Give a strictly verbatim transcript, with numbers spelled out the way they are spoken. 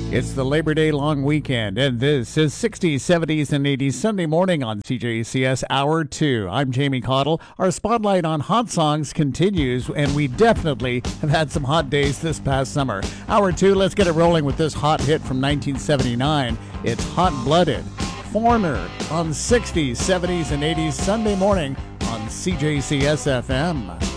It's the Labor Day long weekend, and this is sixties, seventies, and eighties Sunday morning on C J C S Hour two. I'm Jamie Cottle. Our spotlight on hot songs continues, and we definitely have had some hot days this past summer. Hour two, let's get it rolling with this hot hit from nineteen seventy-nine. It's Hot Blooded. Foreigner on sixties, seventies, and eighties Sunday morning on C J C S F M.